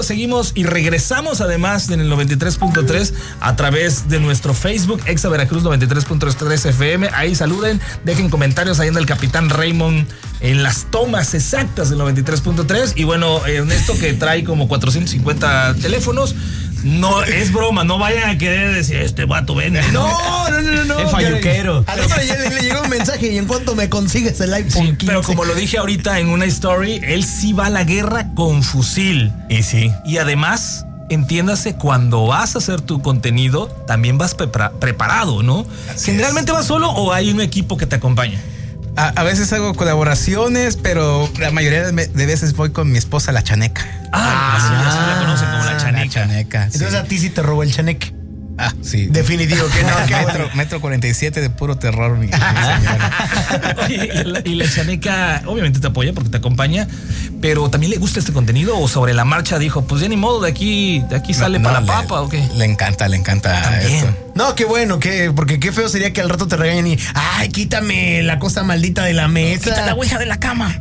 Seguimos y regresamos además en el 93.3 a través de nuestro Facebook, Exa Veracruz 93.3 FM. Ahí saluden, dejen comentarios. Ahí anda el capitán Raymond en las tomas exactas del 93.3. Y bueno, Ernesto, que trae como 450 teléfonos. No, es broma, no vayan a querer decir, este vato vende. No. Es falluquero. Al otro le llegó un mensaje y en cuanto me consigues el iPhone 15. Pero como lo dije ahorita en una story, él sí va a la guerra con fusil. Y sí. Y además, entiéndase, cuando vas a hacer tu contenido, también vas preparado, ¿no? ¿Generalmente vas solo o hay un equipo que te acompaña? A veces hago colaboraciones, pero la mayoría de veces voy con mi esposa, la Chaneca. Así la conocen como la Chaneca. La Chaneca, sí. Entonces a ti sí te robó el chaneque. Sí. Definitivo que no. Metro 47 de puro terror, mi señora. Oye, y la Chaneca obviamente te apoya porque te acompaña, pero ¿también le gusta este contenido o sobre la marcha dijo, pues ya ni modo, de aquí sale para la papa o qué? Le encanta esto. No, qué bueno, porque qué feo sería que al rato te regañen y, ay, quítame la cosa maldita de la mesa. Quita la ouija de la cama.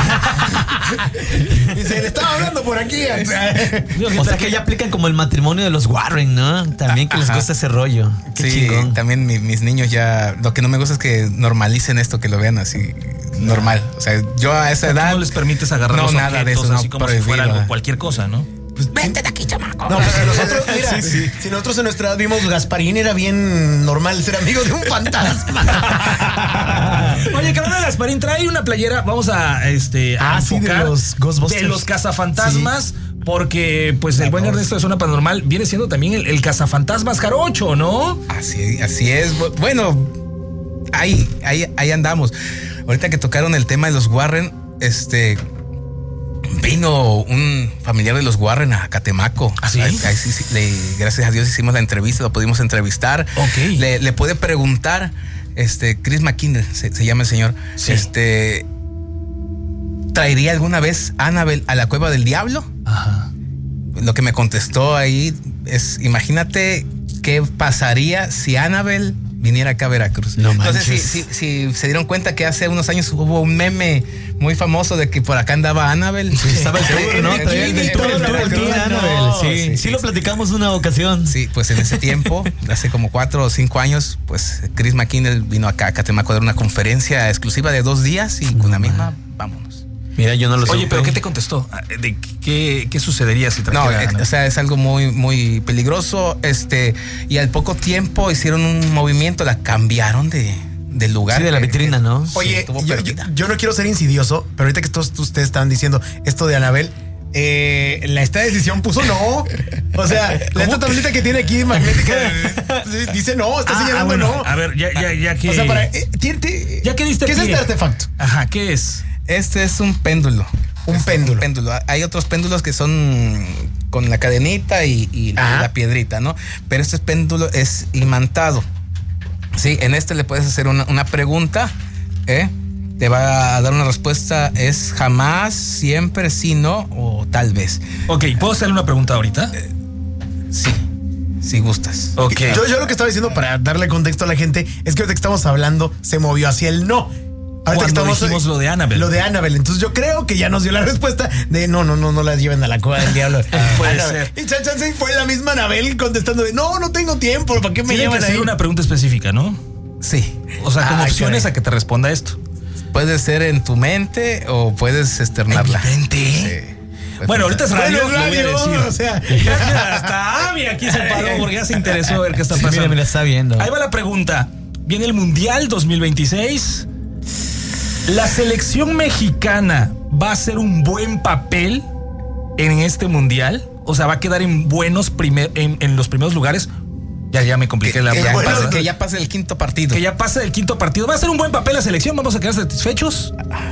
Y se le estaba hablando por aquí. O sea que ya aplican como el matrimonio de los Warren, ¿no? También que les gusta ese rollo. Qué chingón. También mis niños ya, lo que no me gusta es que normalicen esto, que lo vean así normal. O sea, yo a esa edad no les permites agarrar los nada objetos, de eso, así como si fuera algo, cualquier cosa, ¿no? Pues, vente de aquí, chamaco. No, pues nosotros, mira, si nosotros en nuestra edad vimos Gasparín, era bien normal ser amigo de un fantasma. Oye, cabrón, Gasparín trae una playera, vamos a enfocar sí, de los Ghostbusters, de los cazafantasmas, sí. Porque pues el buen Ernesto de Zona Paranormal viene siendo también el cazafantasmas jarocho, ¿no? Así es. Bueno, ahí andamos. Ahorita que tocaron el tema de los Warren, vino un familiar de los Warren a Catemaco. ¿Ah, sí? Ahí sí, gracias a Dios hicimos la entrevista, lo pudimos entrevistar. Okay. Le puede preguntar, Chris McKinney se llama el señor. Sí. ¿Traería alguna vez Annabelle a la Cueva del Diablo? Ajá. Lo que me contestó ahí es, imagínate qué pasaría si Annabelle viniera acá a Veracruz. No manches. Entonces, si se dieron cuenta que hace unos años hubo un meme muy famoso de que por acá andaba Annabelle. Sí, estaba el tour, ¿no? El tour de Annabelle. Sí, lo platicamos una ocasión. Sí, pues en ese tiempo, hace como 4 o 5 años, pues Chris McKinney vino acá a Catemaco a dar una conferencia exclusiva de 2 días y con la misma, vámonos. Mira, yo no lo sé. Oye, pero ¿qué te contestó? ¿De qué sucedería si trajera? No, o sea, es algo muy, muy peligroso. Y al poco tiempo hicieron un movimiento, la cambiaron del lugar. Sí, de la vitrina, ¿no? Oye, yo no quiero ser insidioso, pero ahorita que todos ustedes estaban diciendo esto de Annabelle, esta decisión puso no. O sea, esta tablita que tiene aquí magnética dice no, está señalando bueno, no. A ver, ya que. O sea, ya que diste ¿qué es este artefacto? Ajá, ¿qué es? Este es un péndulo. Un péndulo. Hay otros péndulos que son con la cadenita y la piedrita, ¿no? Pero este péndulo es imantado. Sí, en le puedes hacer una pregunta, te va a dar una respuesta, es jamás, siempre, sí, no o tal vez. Ok, ¿puedo hacerle una pregunta ahorita? Sí, si gustas. Ok. Yo lo que estaba diciendo para darle contexto a la gente es que ahorita que estamos hablando se movió hacia el no. Ahorita cuando dijimos lo de Annabelle. Lo de Annabelle. Entonces yo creo que ya nos dio la respuesta de no las lleven a la cueva del diablo. Puede ser. Y chance fue la misma Annabelle contestando de no tengo tiempo, ¿para qué me llevan ahí? Tiene que ser una pregunta específica, ¿no? Sí. O sea, con opciones a que te responda esto. Puede ser en tu mente o puedes externarla. ¿En mi mente? Sí. Bueno, ahorita es radio, lo voy a decir. O sea, hasta Abby aquí se paró porque ya se interesó a ver qué está pasando. Mira, está viendo. Ahí va la pregunta. Viene el Mundial 2026. ¿La selección mexicana va a hacer un buen papel en este mundial? O sea, ¿va a quedar en en los primeros lugares? Ya me compliqué la pregunta. Que ya pase el quinto partido. Que ya pase el quinto partido. ¿Va a ser un buen papel la selección? ¿Vamos a quedar satisfechos?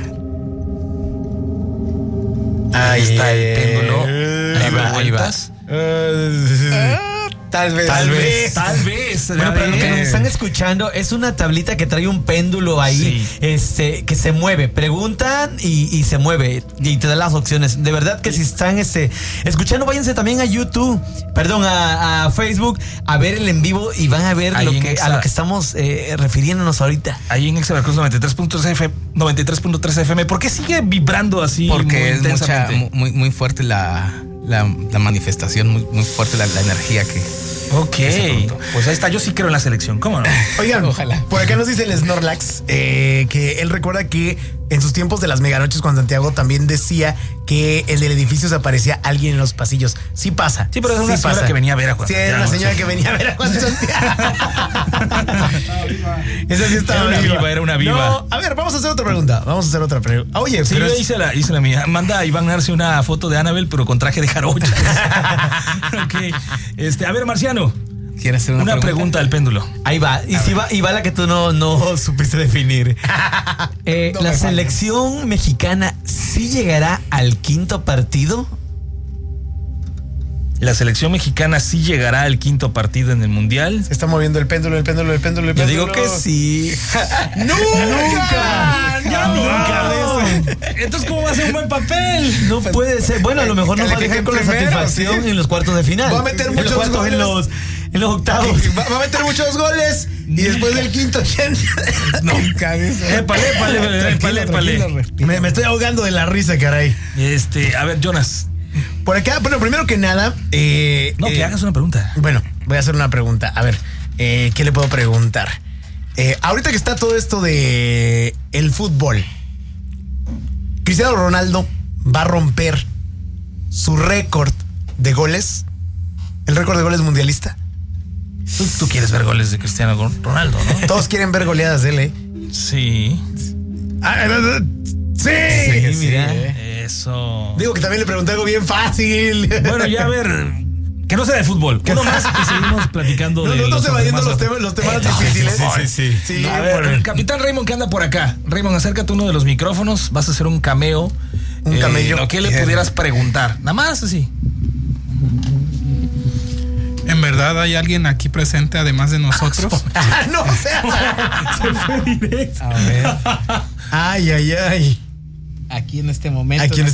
Ahí está el péndulo. Ahí va. Tal vez. Bueno, pero lo que nos están escuchando es una tablita que trae un péndulo ahí, que se mueve. Preguntan y se mueve y te da las opciones. De verdad que si están escuchando, váyanse también a YouTube, a Facebook, a ver el en vivo y van a ver a lo que estamos refiriéndonos ahorita. Ahí en Exa Veracruz 93.3 FM. ¿Por qué sigue vibrando así? Porque es muy fuerte la la manifestación muy, muy fuerte, la energía que... Ok, pues ahí está, yo sí creo en la selección, ¿cómo no? Oigan, ojalá. Por acá nos dice el Snorlax que él recuerda que en sus tiempos de las meganoches Juan Santiago también decía que el del edificio se aparecía alguien en los pasillos. Sí pasa. Sí, pero era una señora que venía a ver a Juan Santiago. Sí, era una señora que venía a ver a Juan Santiago. Esa sí estaba era una viva. No, a ver, vamos a hacer otra pregunta. Oye, sí, pero yo hice la mía. Manda a Iván Arce una foto de Annabelle, pero con traje de jarocha. Ok. A ver, Marciano. ¿Quieres hacer una pregunta del péndulo? Ahí va. Y va la que tú no supiste definir. ¿La selección mexicana sí llegará al quinto partido? ¿La selección mexicana sí llegará al quinto partido en el Mundial? Se está moviendo el péndulo. Yo digo que sí. ¡Nunca! Entonces, ¿cómo va a ser un buen papel? No puede ser. Bueno, a lo mejor nos va a dejar con la satisfacción en los cuartos de final. Va a meter muchos goles. En los octavos. Va a meter muchos goles y después del quinto nunca. Épale. Me estoy ahogando de la risa, caray. A ver, Jonas. Por acá, bueno, primero que nada... que hagas una pregunta. Bueno, voy a hacer una pregunta. A ver, ¿qué le puedo preguntar? Ahorita que está todo esto de el fútbol, ¿Cristiano Ronaldo va a romper su récord de goles? ¿El récord de goles mundialista? Tú quieres ver goles de Cristiano Ronaldo, ¿no? Todos quieren ver goleadas de él, Sí. Sí, mira. Eso. Digo que también le pregunté algo bien fácil. Bueno, ya a ver, que no sea de fútbol. Uno más y seguimos platicando de no se vayan los temas difíciles. Sí. A ver, el capitán Raymond que anda por acá. Raymond, acércate uno de los micrófonos. Vas a hacer un cameo. Un camello. Lo que le pudieras preguntar. Nada más así. ¿En verdad hay alguien aquí presente además de nosotros? No, o sea, se fue directo. A ver. Ay. Aquí en este momento. Ay.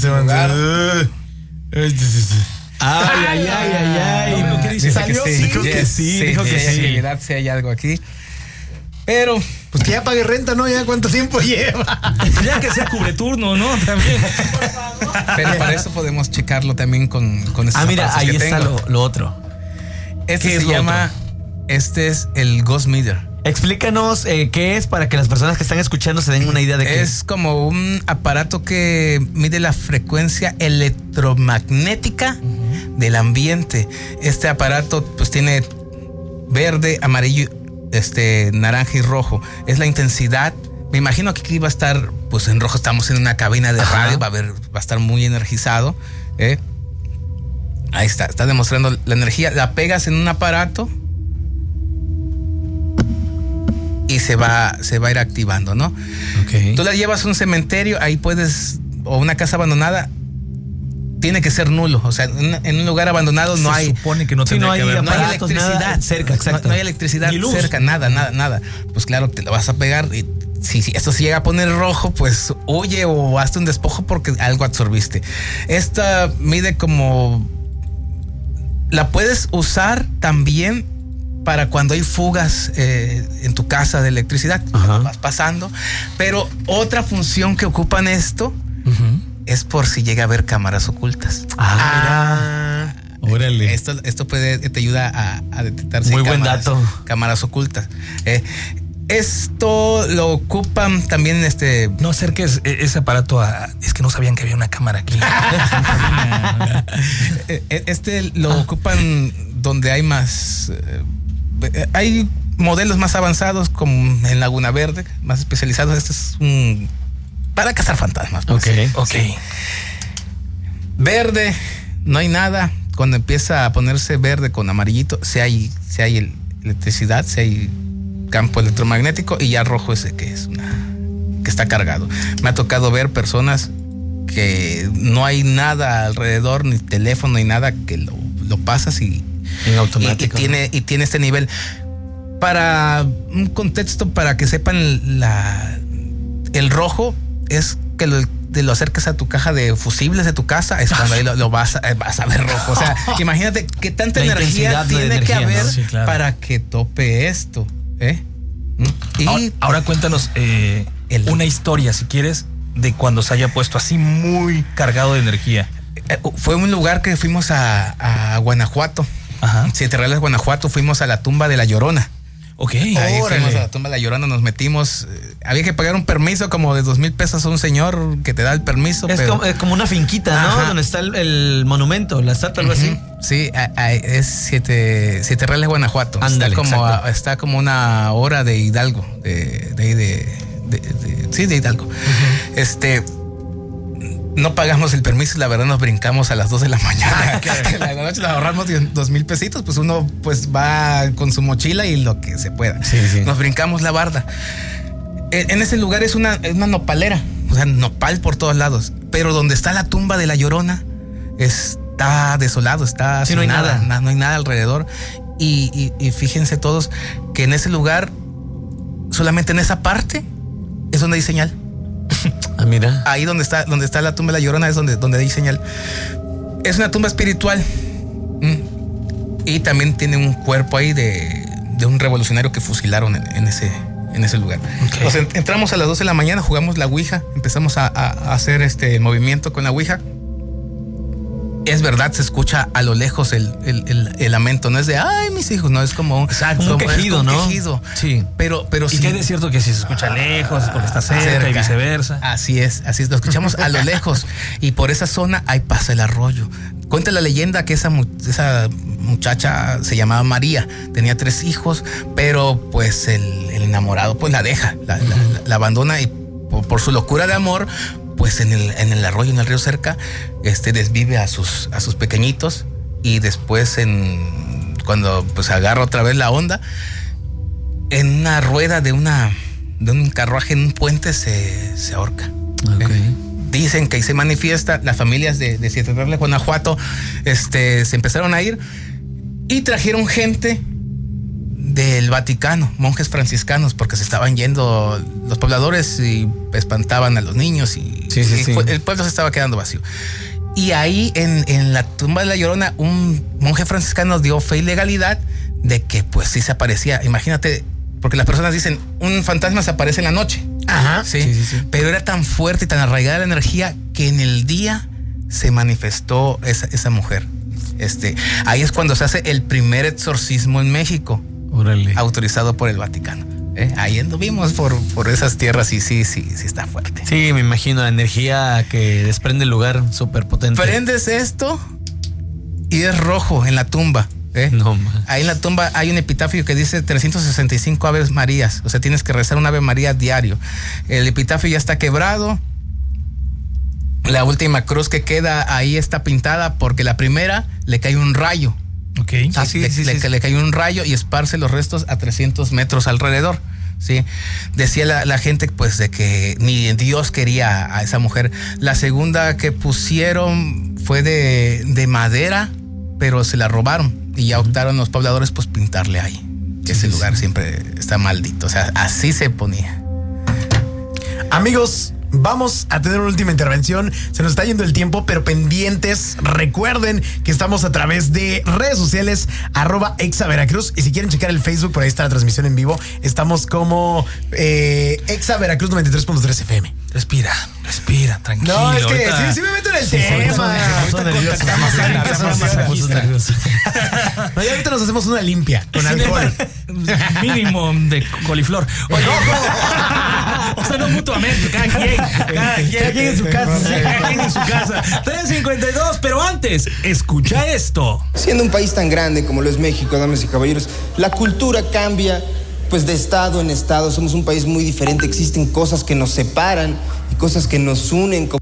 ¿Qué dice? Salió, sí, dijo que sí. Dijo que sí. Si hay algo aquí. Pero, pues que ya pague renta, ¿no? Ya cuánto tiempo lleva. Ya que sea cubreturno, ¿no? También. Pero para eso podemos checarlo también con estos mira, ahí está lo otro. Este se llama, este es el Ghost Meter. Explícanos qué es para que las personas que están escuchando se den una idea de qué es. Como un aparato que mide la frecuencia electromagnética del ambiente. Este aparato pues tiene verde, amarillo, naranja y rojo. Es la intensidad. Me imagino que aquí va a estar pues en rojo. Estamos en una cabina de radio, va a estar muy energizado. Ahí está demostrando la energía. La pegas en un aparato y se va a ir activando, ¿no? Okay. Tú la llevas a un cementerio, ahí puedes, o una casa abandonada, tiene que ser nulo. O sea, en un lugar abandonado no hay. Se supone que no tendría que haber. No hay electricidad cerca, exacto. No hay electricidad ni luz cerca, nada. Pues claro, te lo vas a pegar y si esto se llega a poner rojo, pues huye o hazte un despojo porque algo absorbiste. Esta mide como... La puedes usar también para cuando hay fugas en tu casa de electricidad. Vas pasando. Pero otra función que ocupan esto es por si llega a haber cámaras ocultas. Órale. Esto te ayuda a detectar si muy buen dato. Cámaras ocultas. Esto lo ocupan también No acerques ese aparato es que no sabían que había una cámara aquí. Lo ocupan donde hay más... hay modelos más avanzados como en Laguna Verde, más especializados. Este es para cazar fantasmas. Pues. Ok. Sí. Verde, no hay nada. Cuando empieza a ponerse verde con amarillito, si hay electricidad, si hay campo electromagnético, y ya rojo ese que está cargado. Me ha tocado ver personas que no hay nada alrededor, ni teléfono ni nada, que lo pasas y en automático. Y tiene este nivel. Para un contexto, para que sepan, el rojo es que te lo acerques a tu caja de fusibles de tu casa, es cuando ahí lo vas a ver rojo. O sea, imagínate qué tanta energía tiene que haber, ¿no? Sí, claro, para que tope esto. Y ahora cuéntanos una historia, si quieres, de cuando se haya puesto así muy cargado de energía. Fue un lugar que fuimos a Guanajuato. Ajá. 7 Reales, Guanajuato. Fuimos a la tumba de La Llorona. Ok. Ahí fuimos a la tumba de La Llorona, nos metimos. Había que pagar un permiso como de 2,000 pesos a un señor que te da el permiso. Es como una finquita, ¿no? Ajá. Donde está el monumento, la estatua, algo así. Sí, es 7 Reales, Guanajuato. Ándale, está como una hora de Hidalgo. De Hidalgo. No pagamos el permiso y la verdad nos brincamos a las 2 de la mañana. La noche la ahorramos 2,000 pesitos, pues uno pues va con su mochila y lo que se pueda. Sí. Nos brincamos la barda. En ese lugar es una nopalera, o sea, nopal por todos lados. Pero donde está la tumba de La Llorona está desolado, está sí, sin no hay nada. No hay nada alrededor. Y fíjense todos que en ese lugar, solamente en esa parte, es donde hay señal. Ah, mira. Ahí donde está la tumba de La Llorona es donde hay señal. Es una tumba espiritual. Y también tiene un cuerpo ahí de un revolucionario que fusilaron en ese lugar. Okay. Entonces entramos a las 12 de la mañana, jugamos la ouija, empezamos a hacer movimiento con la ouija. Es verdad, se escucha a lo lejos el lamento, no es de ay, mis hijos, no, es como un quejido, ¿no? Quejido. Sí. Pero ¿Y sí, qué es cierto que si se escucha lejos es porque está cerca y viceversa? Así es, lo escuchamos a lo lejos y por esa zona ahí pasa el arroyo. Cuenta la leyenda que esa muchacha se llamaba María, tenía 3 hijos, pero pues el enamorado pues la deja, la abandona y por su locura de amor, pues en el arroyo, en el río cerca, desvive a sus pequeñitos y después cuando pues agarra otra vez la onda, en una rueda de un carruaje en un puente se ahorca. Okay. Dicen que ahí se manifiesta, las familias de 7 Reales, Guanajuato, se empezaron a ir y trajeron gente del Vaticano, monjes franciscanos, porque se estaban yendo los pobladores y espantaban a los niños y el pueblo se estaba quedando vacío. Y ahí en la tumba de La Llorona, un monje franciscano dio fe y legalidad de que pues sí se aparecía. Imagínate, porque las personas dicen, un fantasma se aparece en la noche. Ajá. Sí. Pero era tan fuerte y tan arraigada la energía que en el día se manifestó esa mujer. Ahí es cuando se hace el primer exorcismo en México. Órale. Autorizado por el Vaticano. Ahí anduvimos por esas tierras y sí está fuerte. Sí, me imagino la energía que desprende el lugar, súper potente. Prendes esto y es rojo en la tumba. No, man. Ahí en la tumba hay un epitafio que dice 365 Aves Marías. O sea, tienes que rezar un Ave María diario. El epitafio ya está quebrado. La última cruz que queda ahí está pintada porque la primera le cae un rayo. Ok. Le cayó un rayo y esparce los restos a 300 metros alrededor. Sí. Decía la gente pues de que ni Dios quería a esa mujer. La segunda que pusieron fue de madera, pero se la robaron y ya optaron los pobladores pues pintarle ahí. Que ese lugar siempre está maldito. O sea, así se ponía. Amigos, vamos a tener una última intervención. Se nos está yendo el tiempo, pero pendientes. Recuerden que estamos a través de redes sociales @ExaVeracruz. Y si quieren checar el Facebook, por ahí está la transmisión en vivo. Estamos como ExaVeracruz 93.3 FM. Respira, tranquilo. No, es que ahorita... sí me meto en el tema. Se puso nervioso. No, y ahorita nos hacemos una limpia con alcohol. Mínimo de coliflor. Oye, o sea, no mutuamente, cada quien en su casa. Cada quien en su casa. 3:52, pero antes, escucha esto. Siendo un país tan grande como lo es México, damas y caballeros, la cultura cambia pues de estado en estado. Somos un país muy diferente, existen cosas que nos separan y cosas que nos unen como